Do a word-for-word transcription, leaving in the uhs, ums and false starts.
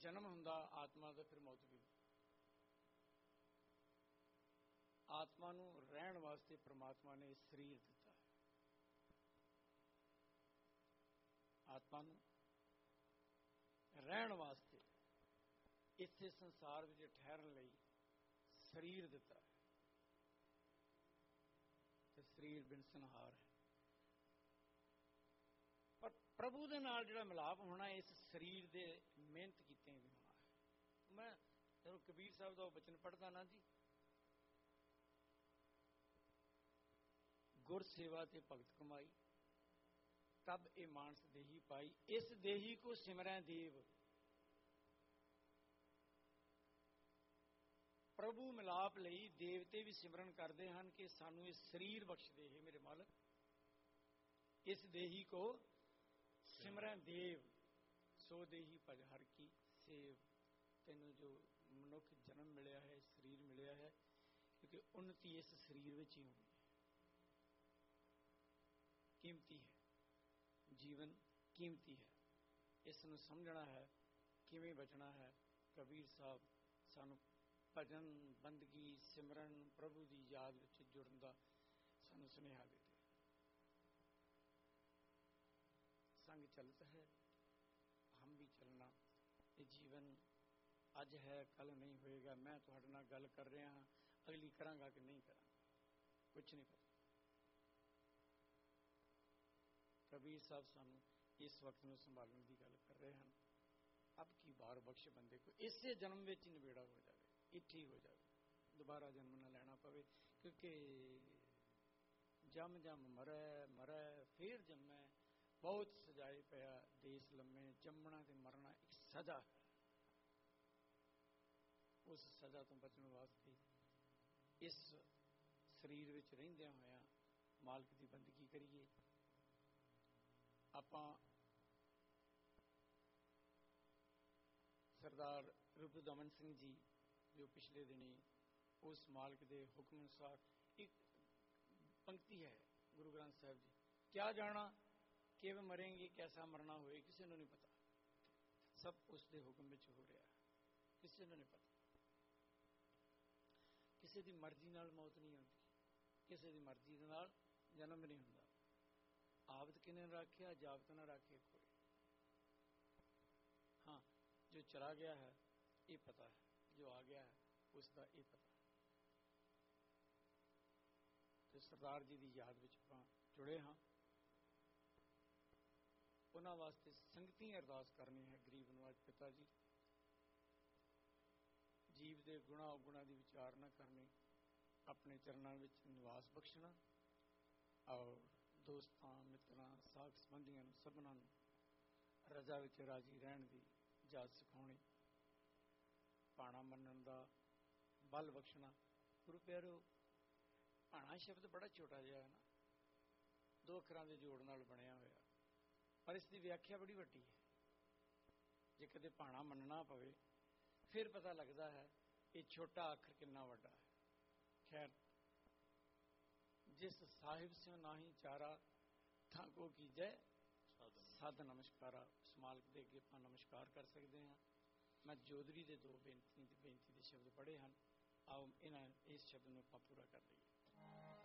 जन्म हुंदा आत्मा दा, फिर मौत भी। आत्मा नूं रहण वास्ते परमात्मा ने शरीर दिता है। आत्मा नूं रहण वास्ते इत्थे संसार विच ठहरन लई शरीर दिता है। ते शरीर बिनसनहार है, पर प्रभु दे नाल जिहड़ा मिलाप होना इस शरीर दे मेहनत कीते भी होना है। मैं जदों कबीर साहब का वचन पढ़दा ना जी, गुर सेवा ते भगत कमाई, तब ए मानस देही पाई, इस देही को सिमरै देव। प्रभु मिलाप लई देवते भी सिमरन करते हैं कि सानू इस शरीर बख्श दे है मेरे मालक, इस देही को सिमरै देव। सो देही भज हर की सेव। तेनों जो मनुख जन्म मिलया है, शरीर मिलया है, क्योंकि उन्नति इस शरीर विच ही होनी है। कीमती है, जीवन कीमती है, इसनूं समझना है, किवें बचना है। कबीर साहब सानू भजन बंदगी सिमरन प्रभु की याद विच जुड़न दा सानू सुनेहा देते। संग चलत है, हम भी चलना। ये जीवन अज है, कल नहीं होएगा। मैं तुहाडे नाल गल कर रहा हाँ, अगली करांगा कि नहीं करांगा, कुछ नहीं पता। कबीर साहब सानू इस वक्त नूं संभालण की गल कर रहे हैं। अब की बार बख्श बंदे को, इसे जन्म विच ही निबेड़ा हो जाए, इत्थे ही हो जाए, दोबारा जन्म ना लेना पवे। क्योंकि जम जम मरै मरै फिर जमै, बहुत सजाए पिया देश लम्मे। जमना ते मरना एक सजा है, उस सजा तो बचने वास्ते इस शरीर विच रहिंदियां होया मालिक की बंदगी करिए। आपां सरदार रूप दमन सिंह जी जो पिछले दिनी उस मालिक के हुक्म अनुसार एक पंक्ति है गुरु ग्रंथ साहिब जी, क्या जाना कि वे मरेंगे, कैसा मरना होए, किसी को नहीं पता। सब उसके हुक्म में हो रहा है, किसी को नहीं पता। किसी की मर्जी नाल मौत नहीं होती, किसी की मर्जी दे नाल जन्म नहीं होता। आबद किने रखिया, जाबत ना रखे कोई। हाँ, जो चला गया है ये पता है, जो आ गया है उसका ये पता है। तो सरदार जी की याद विच आपां जुड़े हाँ, उन्हां वास्ते संगती अरदास करनी है। गरीब नवाज पिता जी, जीव के गुणा अवगुणा की विचार न करनी, अपने चरणों में निवास बख्शना और दोस्तों मित्रों साख संबंधियों सबना रजा विच राजी रहन की जाच सिखानी, भाणा मनन का बल बख्शना। गुरु प्यारो, भाणा शब्द बड़ा छोटा जिहा है ना, दो अखरां दे जोड़ नाल बनया होया, पर इसकी व्याख्या बड़ी वड्डी है। जे कदे भाणा मनना पवे फिर पता लगता है ये छोटा अखर कितना वड्डा है। खैर, जिस साहिब से ना ही चारा था को कीजै साध नमस्कारा, उस मालिक दे अगे आपां नमस्कार कर सकते हैं। मैं जोधरी के दो बेनती बेनती के शब्द पढ़े हैं, आओ इन्हां इस शब्द में आपां पूरा कर लईए।